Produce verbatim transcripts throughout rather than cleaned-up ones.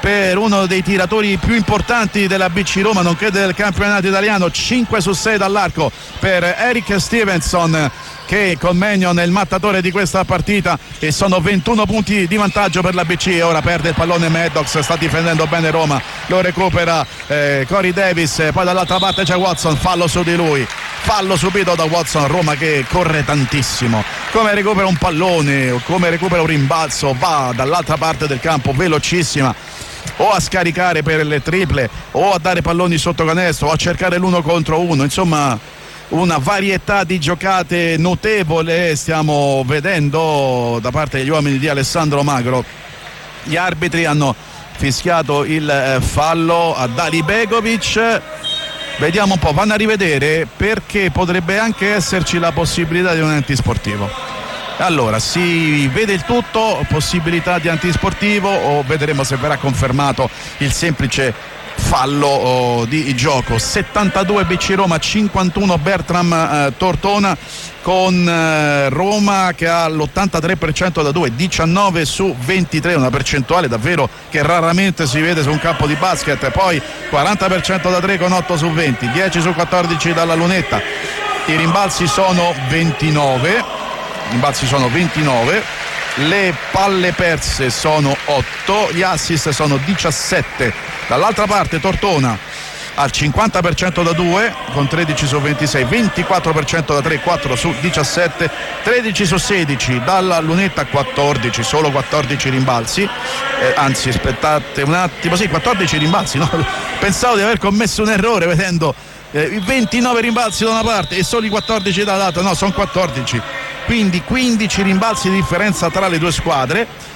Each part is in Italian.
per uno dei tiratori più importanti della B C Roma, nonché del campionato italiano. Cinque su sei dall'arco per Eric Stevenson, che con Maignan è il mattatore di questa partita, e sono ventuno punti di vantaggio per la B C. Ora perde il pallone Maddox, sta difendendo bene Roma, lo recupera eh, Corey Davis, poi dall'altra parte c'è Watson, fallo su di lui, fallo subito da Watson. Roma che corre tantissimo, come recupera un pallone o come recupera un rimbalzo va dall'altra parte del campo velocissima, o a scaricare per le triple o a dare palloni sotto canestro o a cercare l'uno contro uno. Insomma, una varietà di giocate notevole stiamo vedendo da parte degli uomini di Alessandro Magro. Gli arbitri hanno fischiato il fallo a Dali Begovic. Vediamo un po', vanno a rivedere perché potrebbe anche esserci la possibilità di un antisportivo. Allora, si vede il tutto, possibilità di antisportivo, o vedremo se verrà confermato il semplice fallo oh, di gioco. settantadue B C Roma, cinquantuno Bertram eh, Tortona, con eh, Roma che ha l'ottantatré per cento da due, diciannove su ventitré, una percentuale davvero che raramente si vede su un campo di basket. Poi quaranta per cento da tre con otto su venti, dieci su quattordici dalla lunetta. I rimbalzi sono ventinove, i rimbalzi sono ventinove, le palle perse sono otto, gli assist sono diciassette. Dall'altra parte Tortona al cinquanta per cento da due con tredici su ventisei, ventiquattro per cento da tre, quattro su diciassette, tredici su sedici dalla lunetta, quattordici, solo quattordici rimbalzi, eh, anzi aspettate un attimo, sì, quattordici rimbalzi, no? Pensavo di aver commesso un errore vedendo eh, ventinove rimbalzi da una parte e solo i quattordici dall'altra, no, sono quattordici, quindi quindici rimbalzi di differenza tra le due squadre.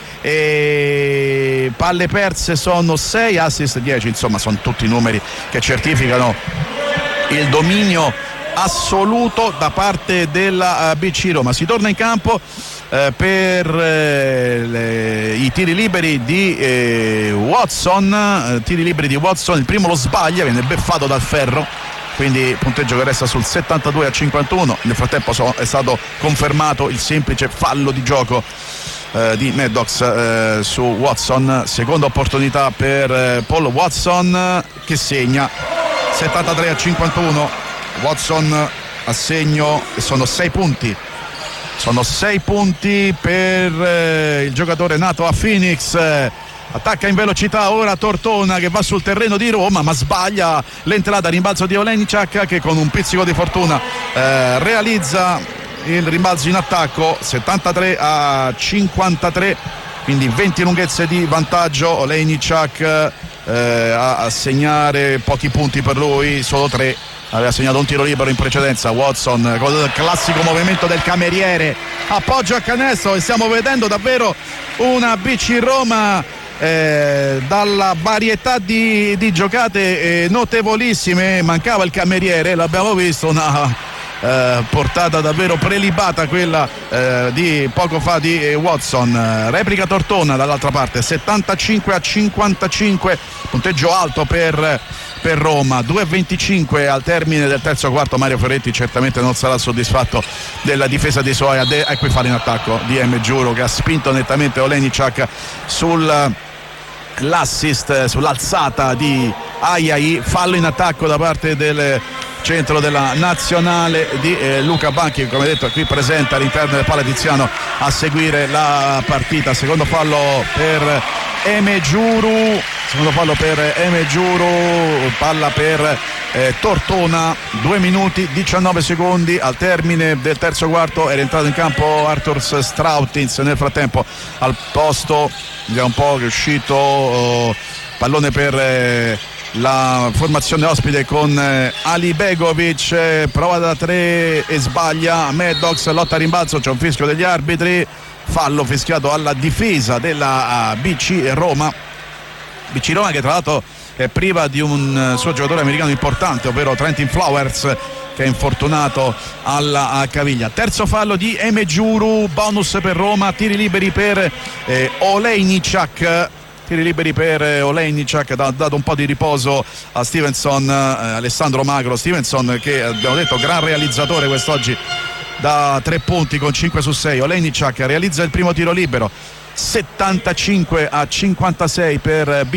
E palle perse sono sei, assist dieci, insomma sono tutti numeri che certificano il dominio assoluto da parte della B C Roma. Si torna in campo eh, per eh, le, i tiri liberi di eh, Watson, eh, tiri liberi di Watson, il primo lo sbaglia, viene beffato dal ferro, quindi punteggio che resta sul settantadue a cinquantuno. Nel frattempo so, è stato confermato il semplice fallo di gioco eh, di Maddox eh, su Watson. Seconda opportunità per eh, Paul Watson, che segna settantatré a cinquantuno. Watson a segno e sono sei punti. Sono sei punti per eh, il giocatore nato a Phoenix. Attacca in velocità ora Tortona, che va sul terreno di Roma ma sbaglia l'entrata, rimbalzo di Olejničak, che con un pizzico di fortuna eh, realizza il rimbalzo in attacco. Settantatré a cinquantatré, quindi venti lunghezze di vantaggio. Olejničak eh, a, a segnare pochi punti per lui, solo tre. Aveva segnato un tiro libero in precedenza. Watson con il classico movimento del cameriere, appoggio a canestro, e stiamo vedendo davvero una B C Roma eh, dalla varietà di, di giocate eh, notevolissime. Mancava il cameriere, l'abbiamo visto, una eh, portata davvero prelibata quella eh, di poco fa di eh, Watson. Replica Tortona dall'altra parte, settantacinque a cinquantacinque, punteggio alto per per Roma. Due e venticinque al termine del terzo quarto. Mario Ferretti certamente non sarà soddisfatto della difesa dei suoi. Ecco il fallo in attacco di M. Giuro, che ha spinto nettamente Olejničak sul l'assist, sull'alzata di Ajai. Fallo in attacco da parte del centro della nazionale di eh, Luca Banchi, che come detto è qui presente all'interno del Pala Tiziano a seguire la partita. Secondo fallo per M. Giuro, secondo fallo per M. Giuro, palla per eh, Tortona. Due minuti diciannove secondi al termine del terzo quarto. Era entrato in campo Arturs Strautins nel frattempo al posto, vediamo un po' che è uscito, oh, pallone per eh, la formazione ospite con eh, Ali Begovic, eh, prova da tre e sbaglia. Maddox lotta a rimbalzo, c'è un fischio degli arbitri, fallo fischiato alla difesa della uh, B C Roma. B C Roma che tra l'altro è priva di un uh, suo giocatore americano importante, ovvero Trentin Flowers, che è infortunato alla caviglia. Terzo fallo di M. Giuro, bonus per Roma. Tiri liberi per eh, Olejničak. Tiri liberi per Olejničak, ha dato un po' di riposo a Stevenson, eh, Alessandro Magro. Stevenson, che abbiamo detto gran realizzatore quest'oggi da tre punti con cinque su sei. Olejničak realizza il primo tiro libero, settantacinque a cinquantasei per B